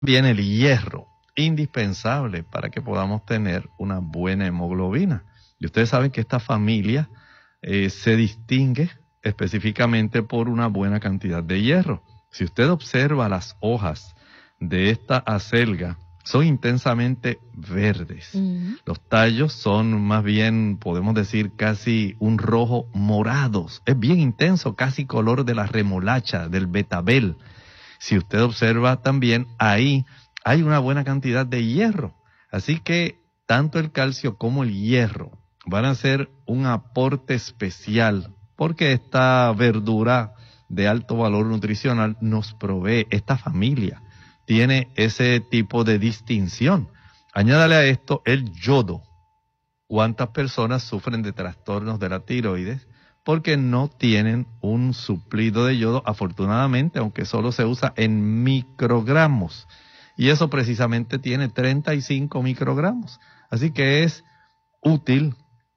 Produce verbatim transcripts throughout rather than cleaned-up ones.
Viene el hierro, indispensable para que podamos tener una buena hemoglobina. Y ustedes saben que esta familia eh, se distingue específicamente por una buena cantidad de hierro. Si usted observa las hojas de esta acelga, son intensamente verdes. Uh-huh. Los tallos son más bien, podemos decir, casi un rojo morados. Es bien intenso, casi color de la remolacha, del betabel. Si usted observa también, ahí hay una buena cantidad de hierro. Así que tanto el calcio como el hierro van a ser un aporte especial, porque esta verdura de alto valor nutricional nos provee, esta familia tiene ese tipo de distinción. Añádale a esto el yodo. ¿Cuántas personas sufren de trastornos de la tiroides porque no tienen un suplido de yodo? Afortunadamente, aunque solo se usa en microgramos. Y eso precisamente tiene treinta y cinco microgramos. Así que es útil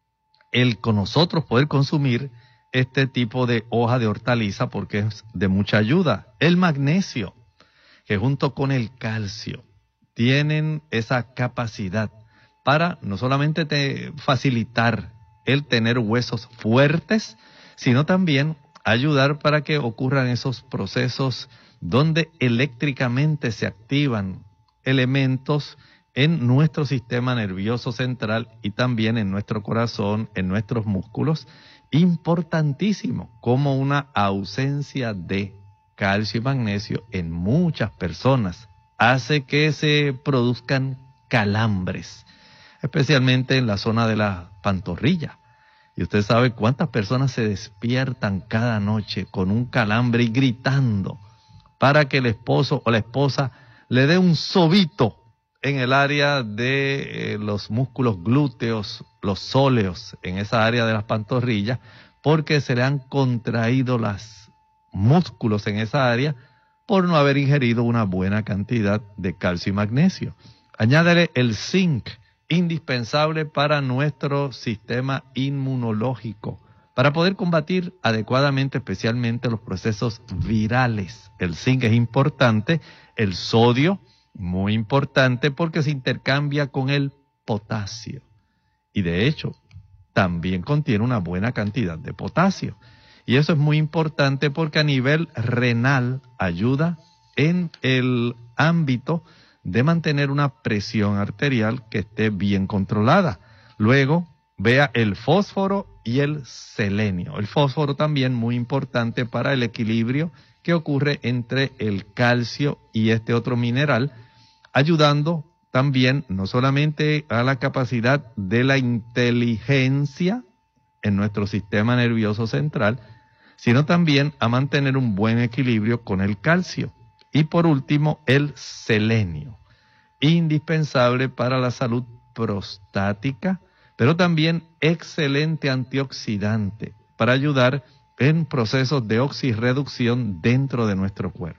el con nosotros poder consumir este tipo de hoja de hortaliza porque es de mucha ayuda. El magnesio, que junto con el calcio tienen esa capacidad para no solamente te facilitar el tener huesos fuertes, sino también ayudar para que ocurran esos procesos donde eléctricamente se activan elementos en nuestro sistema nervioso central y también en nuestro corazón, en nuestros músculos, importantísimo, como una ausencia de calcio y magnesio en muchas personas hace que se produzcan calambres, especialmente en la zona de la pantorrilla. Y usted sabe cuántas personas se despiertan cada noche con un calambre y gritando para que el esposo o la esposa le dé un sobito en el área de eh, los músculos glúteos, los sóleos, en esa área de las pantorrillas, porque se le han contraído los músculos en esa área por no haber ingerido una buena cantidad de calcio y magnesio. Añádele el zinc, indispensable para nuestro sistema inmunológico, para poder combatir adecuadamente, especialmente los procesos virales. El zinc es importante, el sodio, muy importante porque se intercambia con el potasio. Y de hecho, también contiene una buena cantidad de potasio. Y eso es muy importante porque a nivel renal ayuda en el ámbito de mantener una presión arterial que esté bien controlada. Luego, vea el fósforo y el selenio. El fósforo también muy importante para el equilibrio que ocurre entre el calcio y este otro mineral, ayudando también no solamente a la capacidad de la inteligencia en nuestro sistema nervioso central, sino también a mantener un buen equilibrio con el calcio. Y por último, el selenio, indispensable para la salud prostática, pero también excelente antioxidante para ayudar en procesos de oxirreducción dentro de nuestro cuerpo.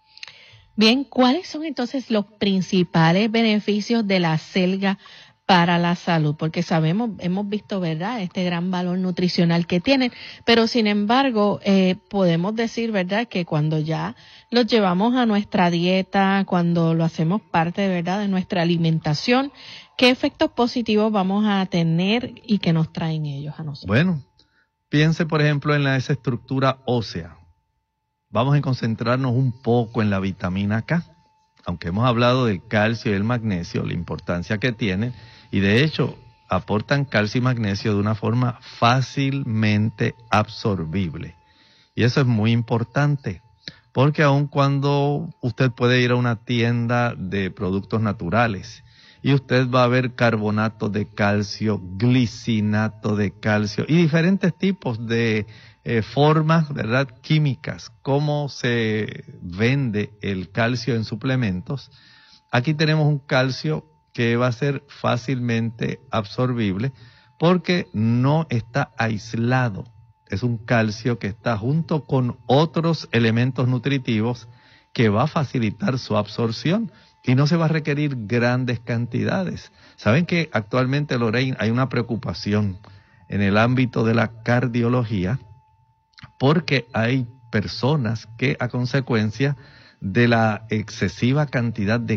Bien, ¿cuáles son entonces los principales beneficios de la acelga para la salud? Porque sabemos, hemos visto, ¿verdad?, este gran valor nutricional que tienen, pero sin embargo, eh, podemos decir, ¿verdad?, que cuando ya los llevamos a nuestra dieta, cuando lo hacemos parte, ¿verdad?, de nuestra alimentación, ¿qué efectos positivos vamos a tener y qué nos traen ellos a nosotros? Bueno, piense, por ejemplo, en la, esa estructura ósea. Vamos a concentrarnos un poco en la vitamina K, aunque hemos hablado del calcio y el magnesio, la importancia que tienen, y de hecho aportan calcio y magnesio de una forma fácilmente absorbible. Y eso es muy importante, porque aun cuando usted puede ir a una tienda de productos naturales y usted va a ver carbonato de calcio, glicinato de calcio y diferentes tipos de eh, formas, ¿verdad?, químicas, cómo se vende el calcio en suplementos. Aquí tenemos un calcio que va a ser fácilmente absorbible porque no está aislado. Es un calcio que está junto con otros elementos nutritivos que va a facilitar su absorción y no se va a requerir grandes cantidades. Saben que actualmente, Lorraine, hay una preocupación en el ámbito de la cardiología porque hay personas que a consecuencia de la excesiva cantidad de